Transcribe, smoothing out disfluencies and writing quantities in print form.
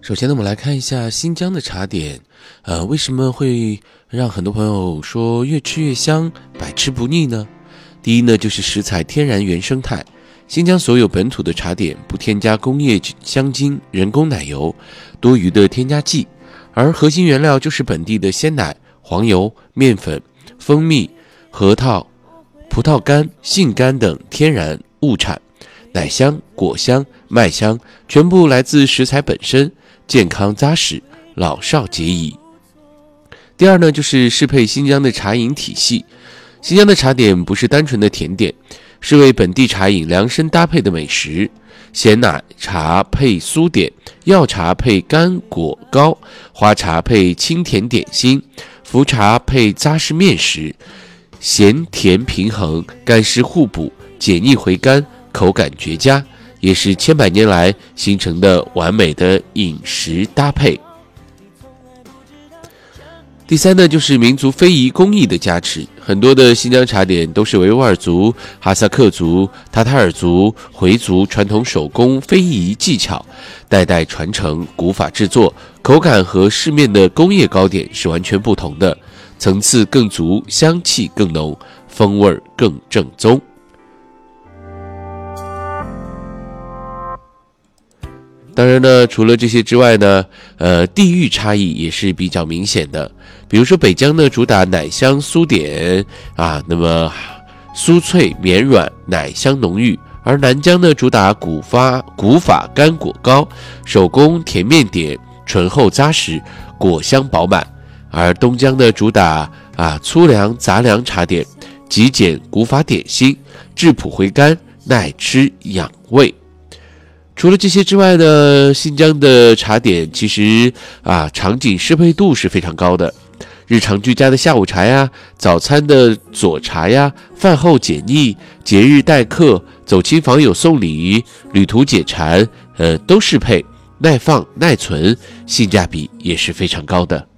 首先呢，我们来看一下新疆的茶点，为什么会让很多朋友说越吃越香，百吃不腻呢？第一呢，就是食材天然原生态，新疆所有本土的茶点不添加工业香精、人工奶油、多余的添加剂，而核心原料就是本地的鲜奶、黄油、面粉、蜂蜜、核桃、葡萄干、杏干等天然物产，奶香、果香、麦香全部来自食材本身，健康扎实，老少皆宜。第二呢，就是适配新疆的茶饮体系。新疆的茶点不是单纯的甜点，是为本地茶饮量身搭配的美食。鲜奶茶配酥点，药茶配干果糕，花茶配清甜点心，茯茶配扎实面食，咸甜平衡，干湿互补，解腻回甘，口感绝佳，也是千百年来形成的完美的饮食搭配。第三呢，就是民族非遗工艺的加持，很多的新疆茶点都是维吾尔族、哈萨克族、塔塔尔族、回族传统手工非遗技巧，代代传承，古法制作，口感和市面的工业糕点是完全不同的，层次更足，香气更浓，风味更正宗。当然呢，除了这些之外呢，地域差异也是比较明显的。比如说北疆呢，主打奶香酥点那么酥脆绵软，奶香浓郁；而南疆呢，主打古法干果糕，手工甜面点，醇厚扎实，果香饱满；而东疆呢，主打粗粮杂粮茶点，极简古法点心，质朴回甘，耐吃养胃。除了这些之外呢，新疆的茶点其实场景适配度是非常高的。日常居家的下午茶呀，早餐的佐茶呀，饭后解腻，节日待客，走亲访友送礼，旅途解馋，都适配，耐放耐存，性价比也是非常高的。